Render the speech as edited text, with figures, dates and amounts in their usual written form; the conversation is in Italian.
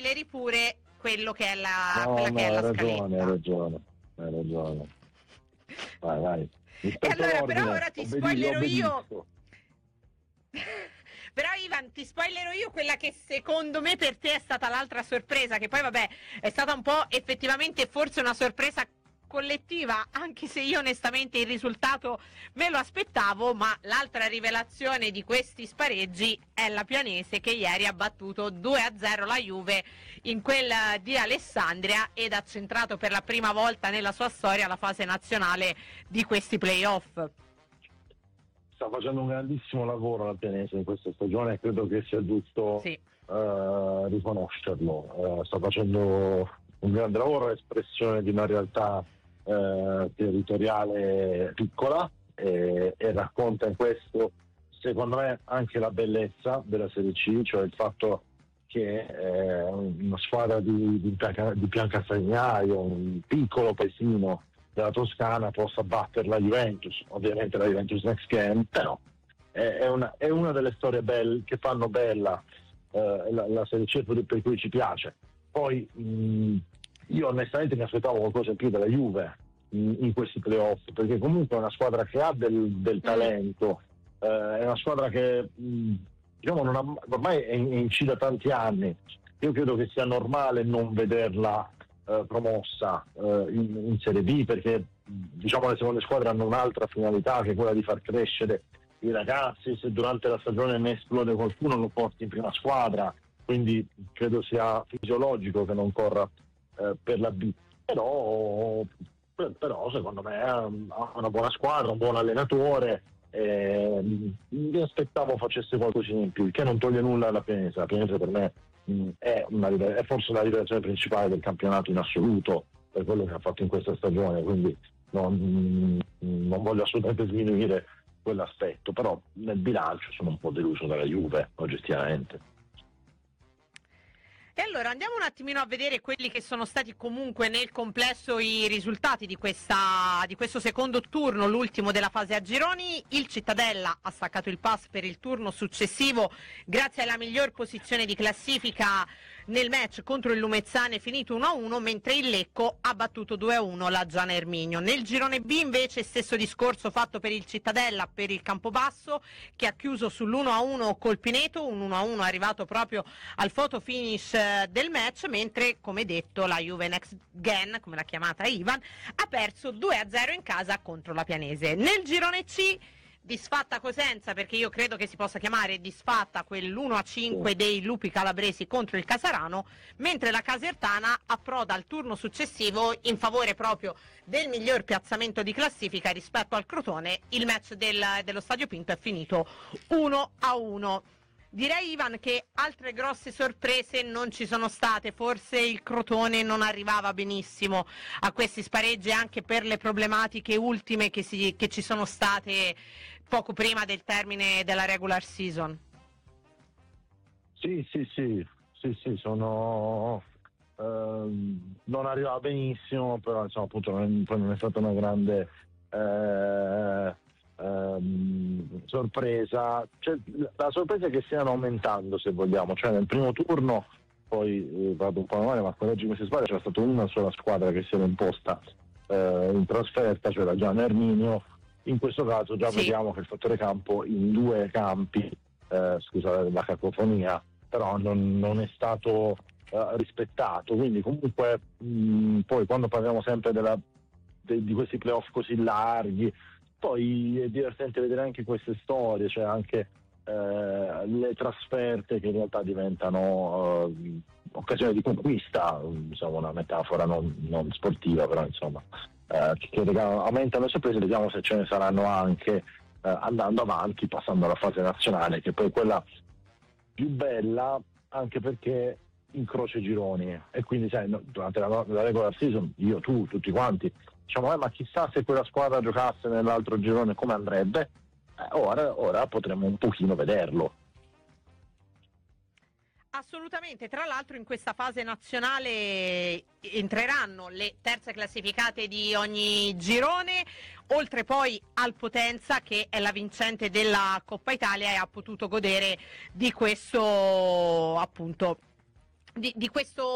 spoileri pure quello che è quella che è la scaletta. Hai ragione. Vai. E allora, però ora ti spoilerò io. Però Ivan, ti spoilerò io quella che secondo me per te è stata l'altra sorpresa, che poi vabbè è stata un po' effettivamente forse una sorpresa collettiva, anche se io onestamente il risultato me lo aspettavo, ma l'altra rivelazione di questi spareggi è la Pianese, che ieri ha battuto 2-0 la Juve in quella di Alessandria ed ha centrato per la prima volta nella sua storia la fase nazionale di questi playoff. Sta facendo un grandissimo lavoro la Pianese in questa stagione e credo che sia giusto riconoscerlo. Sta facendo un grande lavoro, espressione di una realtà territoriale piccola e racconta in questo, secondo me, anche la bellezza della Serie C, cioè il fatto che una squadra di Piancastagnaio, un piccolo paesino della Toscana, possa battere la Juventus, ovviamente la Juventus Next Gen, però è una delle storie belle che fanno bella la Serie C, per cui ci piace. Poi io onestamente mi aspettavo qualcosa in più della Juve in questi playoff, perché comunque è una squadra che ha del talento, è una squadra che diciamo ormai è in C da tanti anni. Io credo che sia normale non vederla promossa in Serie B, perché diciamo le seconde squadre hanno un'altra finalità, che è quella di far crescere i ragazzi. Se durante la stagione ne esplode qualcuno lo porti in prima squadra, quindi credo sia fisiologico che non corra per la B, però secondo me ha una buona squadra, un buon allenatore, mi aspettavo facesse qualcosina in più, che non toglie nulla alla Pianese. La Pianese per me è forse la rivelazione principale del campionato in assoluto per quello che ha fatto in questa stagione, quindi non voglio assolutamente sminuire quell'aspetto, però nel bilancio sono un po' deluso dalla Juve oggettivamente. E allora andiamo un attimino a vedere quelli che sono stati comunque nel complesso i risultati di questo secondo turno, l'ultimo della fase a gironi. Il Cittadella ha staccato il pass per il turno successivo grazie alla miglior posizione di classifica nel match contro il Lumezzane finito 1-1, mentre il Lecco ha battuto 2-1 la Gian Erminio. Nel girone B invece stesso discorso fatto per il Cittadella, per il Campobasso, che ha chiuso sull'1-1 col Pineto, un 1-1 arrivato proprio al photo finish del match, mentre come detto la Juve Next Gen, come l'ha chiamata Ivan, ha perso 2-0 in casa contro la Pianese. Nel girone C disfatta Cosenza, perché io credo che si possa chiamare disfatta quell'1-5 dei Lupi Calabresi contro il Casarano, mentre la Casertana approda al turno successivo in favore proprio del miglior piazzamento di classifica rispetto al Crotone. Il match dello Stadio Pinto è finito 1-1. Direi Ivan che altre grosse sorprese non ci sono state, forse il Crotone non arrivava benissimo a questi spareggi anche per le problematiche ultime che ci sono state poco prima del termine della regular season. Sì, sono non arrivava benissimo, però insomma appunto non è stata una grande sorpresa. Cioè, la sorpresa è che stiano aumentando, se vogliamo, cioè nel primo turno, poi vado un po' male, ma correggimi se sbaglio, c'è stata una sola squadra che si era imposta in trasferta, cioè la Gian Erminio. In questo caso già vediamo che il fattore campo in due campi, scusate la cacofonia, però non è stato rispettato, quindi comunque poi quando parliamo sempre di questi playoff così larghi, poi è divertente vedere anche queste storie, cioè anche le trasferte che in realtà diventano occasioni di conquista, insomma una metafora non sportiva, però insomma che aumentano le sorprese. Vediamo se ce ne saranno anche andando avanti, passando alla fase nazionale, che poi è quella più bella, anche perché incrocia i gironi, e quindi sai, durante la regular season io, tu, tutti quanti diciamo ma chissà se quella squadra giocasse nell'altro girone come andrebbe. Ora potremo un pochino vederlo. Assolutamente, tra l'altro in questa fase nazionale entreranno le terze classificate di ogni girone, oltre poi al Potenza che è la vincente della Coppa Italia e ha potuto godere di questo appunto di questo